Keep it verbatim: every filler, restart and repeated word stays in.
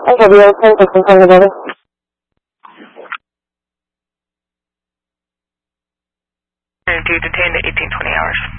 W O ten, Brooklyn, Colorado. And do detained at eighteen twenty hours.